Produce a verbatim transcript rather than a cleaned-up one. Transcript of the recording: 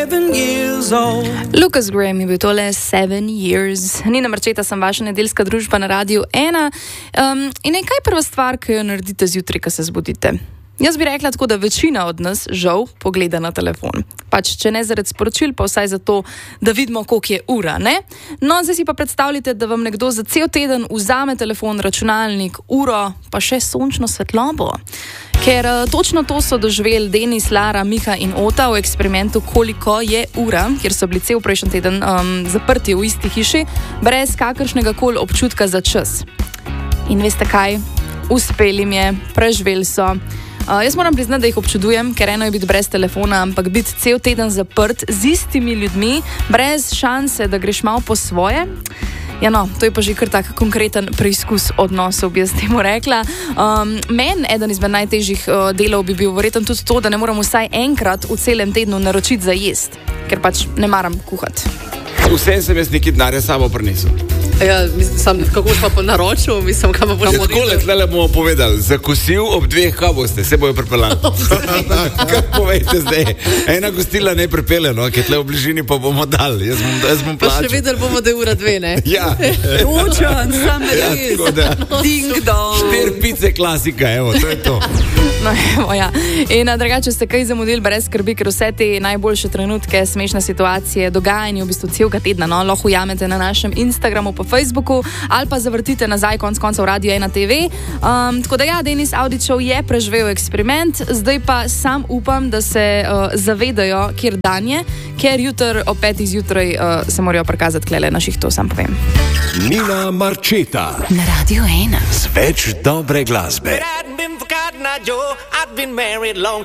seven years old. Lucas Graham je bil tole Seven Years. Nina Marčeta, sem vaša nedeljska družba na Radiu ena. Um, in nekaj prva stvar, ki jo naredite zjutraj, ko se zbudite. Jaz bi rekla tako, da večina od nas, žal, pogleda na telefon. Pač, če ne zaradi sporočil, pa vsaj zato, da vidimo, koliko je ura, ne? No, zdaj si pa predstavljate, da vam nekdo za cel teden vzame telefon, računalnik, uro, pa še sončno svetlobo. Ker uh, točno to so doživeli Denis, Lara, Miha in Ota v eksperimentu Koliko je ura, kjer so bili cel prejšnji teden um, zaprti v isti hiši, brez kakršnega koli občutka za čas. In veste kaj? Uspeli jim je, preživeli so. Uh, jaz moram priznati, da jih občudujem, ker eno je biti brez telefona, ampak biti cel teden zaprt z istimi ljudmi, brez šanse, da greš malo po svoje. Ja, no, to je pa že kar tak konkreten preizkus odnosov, bi jaz temu rekla. Um, Meni eden izmed najtežjih uh, delov bi bil verjetno tudi to, da ne moram vsaj enkrat v celem tednu naročiti za jest, ker pač ne maram kuhati. Vsem sem jaz nekaj denarja samo prinesel. Ja, mislim, kako pa po naročil, mislim, kam boš model. Tako le tlele bomo povedali, zakosil ob dveh, kaj boste, se bojo pripeljali. Kaj povejte zdaj? Ena gostila ne pripelje, no, ki tle v bližini pa bomo dali, jaz bom, jaz bom plačal. Pa še videli bomo, da je ura dve, ne? Ja. Učen, sam res. Ja, ding dong. Štir pice klasika, evo, to je to. No, evo, ja. In drugače ste kaj zamudili, brez skrbi, ker vse te najboljše trenutke, smešne situacije, dogajanje v bistvu celega tedna, no, lahko ujamete na našem Instagramu, pa Facebooku, ali pa zavrtite nazaj konc koncev Radio ena te ve. Um, tako da ja, Denis Avdićev je preživel eksperiment, zdaj pa sam upam, da se uh, zavedajo, kjer dan je, ker jutr ob petih zjutraj uh, se morajo prikazati klele na šihtu, sam povem. Nina Marčeta Na Radio ena. Z več dobre glasbe.